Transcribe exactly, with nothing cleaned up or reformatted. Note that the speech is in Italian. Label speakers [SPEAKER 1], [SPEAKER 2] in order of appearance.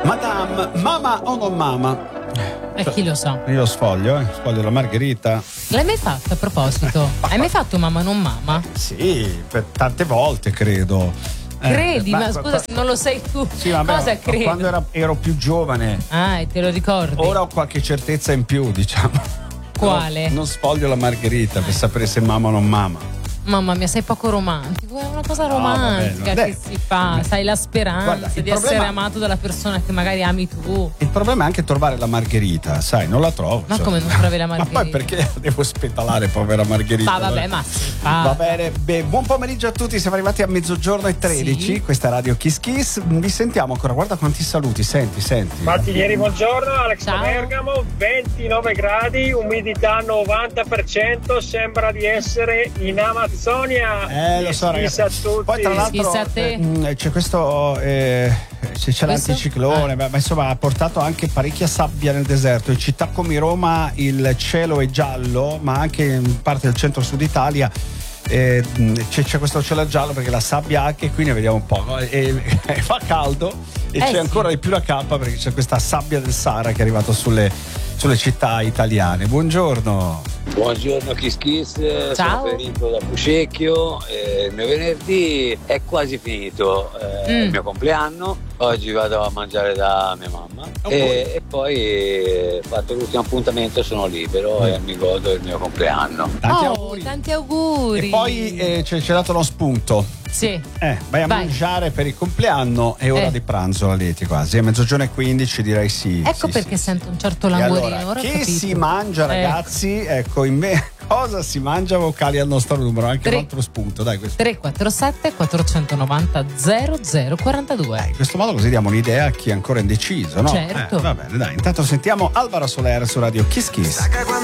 [SPEAKER 1] Madame, mama o non mama?
[SPEAKER 2] E eh, chi lo sa?
[SPEAKER 1] Io sfoglio, eh, sfoglio la margherita.
[SPEAKER 2] L'hai mai fatto a proposito? Hai mai fatto mamma non mamma?
[SPEAKER 1] Sì, per tante volte credo.
[SPEAKER 2] Credi?
[SPEAKER 1] Eh,
[SPEAKER 2] ma
[SPEAKER 1] ma,
[SPEAKER 2] scusa
[SPEAKER 1] qua,
[SPEAKER 2] se non lo sei tu.
[SPEAKER 1] Sì, vabbè,
[SPEAKER 2] cosa credi?
[SPEAKER 1] Quando era, ero più giovane.
[SPEAKER 2] Ah, e te lo ricordi?
[SPEAKER 1] Ora ho qualche certezza in più, diciamo.
[SPEAKER 2] Quale?
[SPEAKER 1] No, non sfoglio la margherita per sapere se mamma o non mamma.
[SPEAKER 2] Mamma mia, sei poco romantico. È una cosa romantica
[SPEAKER 1] no, vabbè,
[SPEAKER 2] che si fa. Sai la speranza
[SPEAKER 1] Guarda,
[SPEAKER 2] di
[SPEAKER 1] problema,
[SPEAKER 2] essere amato dalla persona che magari ami tu.
[SPEAKER 1] Il problema è anche trovare la margherita, sai, non la trovo.
[SPEAKER 2] Ma
[SPEAKER 1] cioè.
[SPEAKER 2] come non trovi la margherita?
[SPEAKER 1] Ma poi perché devo spetalare, povera margherita?
[SPEAKER 2] Ma vabbè, ma sì, va.
[SPEAKER 1] Va bene, beh, buon pomeriggio a tutti, siamo arrivati a mezzogiorno e tredici, sì. Questa è Radio Kiss Kiss, vi sentiamo ancora, guarda quanti saluti, senti, senti.
[SPEAKER 3] Mattinieri, buongiorno, Alex
[SPEAKER 2] Ciao.
[SPEAKER 3] Bergamo, ventinove gradi, umidità novanta per cento, sembra di essere in Amazzonia.
[SPEAKER 1] Eh, lo so, ragazzi.
[SPEAKER 3] A tutti.
[SPEAKER 1] Poi tra l'altro eh, c'è questo eh, c'è, c'è l'anticiclone, ah. ma insomma ha portato anche parecchia sabbia nel deserto. In città come Roma il cielo è giallo, ma anche in parte del centro-sud Italia eh, c'è, c'è questo cielo giallo perché la sabbia anche qui ne vediamo un po', no? e, e fa caldo e
[SPEAKER 2] eh
[SPEAKER 1] c'è
[SPEAKER 2] sì.
[SPEAKER 1] ancora di più la cappa perché c'è questa sabbia del Sahara che è arrivata sulle, sulle città italiane. Buongiorno.
[SPEAKER 4] Buongiorno Kiss Kiss,
[SPEAKER 2] Ciao.
[SPEAKER 4] sono Federico da Fucecchio, eh, il mio venerdì è quasi finito, eh,
[SPEAKER 2] Mm.
[SPEAKER 4] il mio compleanno, oggi vado a mangiare da mia mamma
[SPEAKER 1] Oh,
[SPEAKER 4] e, e poi eh, fatto l'ultimo appuntamento, sono libero
[SPEAKER 1] Mm.
[SPEAKER 4] e mi godo il mio compleanno.
[SPEAKER 1] Tanti
[SPEAKER 2] oh,
[SPEAKER 1] auguri.
[SPEAKER 2] tanti auguri.
[SPEAKER 1] E poi eh, ci ci ha dato uno spunto.
[SPEAKER 2] Sì.
[SPEAKER 1] Eh, vai a
[SPEAKER 2] Vai.
[SPEAKER 1] mangiare per il compleanno, è ora
[SPEAKER 2] Eh.
[SPEAKER 1] di pranzo la Leti quasi, è mezzogiorno e quindici direi sì.
[SPEAKER 2] Ecco
[SPEAKER 1] sì,
[SPEAKER 2] perché
[SPEAKER 1] sì,
[SPEAKER 2] sento un certo
[SPEAKER 1] sì. E
[SPEAKER 2] languorino.
[SPEAKER 1] allora,
[SPEAKER 2] Ora ho
[SPEAKER 1] che
[SPEAKER 2] capito.
[SPEAKER 1] si mangia ragazzi? Ecco, in me cosa si mangia vocali al nostro numero, anche
[SPEAKER 2] Tre.
[SPEAKER 1] un altro spunto, dai questo.
[SPEAKER 2] tre quattro sette quattrocentonovanta zero zero quarantadue.
[SPEAKER 1] Eh, in questo modo così diamo un'idea a chi è ancora indeciso, no?
[SPEAKER 2] Certo.
[SPEAKER 1] Eh, va bene, dai, intanto sentiamo Alvaro Soler su Radio Kiss Kiss.